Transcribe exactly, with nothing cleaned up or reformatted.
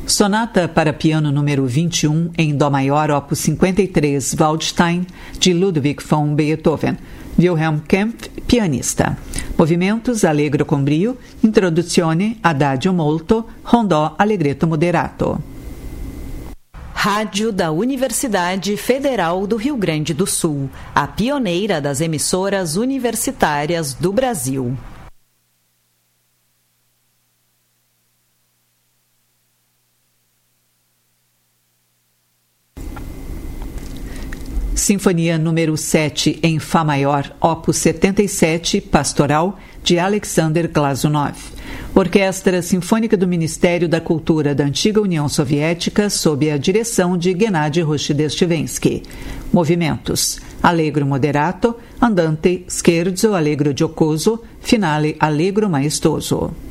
Sonata para piano número vinte e um em Dó maior, opus cinquenta e três, Waldstein, de Ludwig von Beethoven. Wilhelm Kempf, pianista. Movimentos allegro con brio, introduzione, adagio molto, rondò allegretto moderato. Rádio da Universidade Federal do Rio Grande do Sul, a pioneira das emissoras universitárias do Brasil. Sinfonia número sete em Fá maior, opus setenta e sete, Pastoral, de Alexander Glazunov. Orquestra Sinfônica do Ministério da Cultura da Antiga União Soviética, sob a direção de Gennady Rushdie-Stivensky. Movimentos: allegro moderato, andante, scherzo, allegro giocoso, finale allegro maestoso.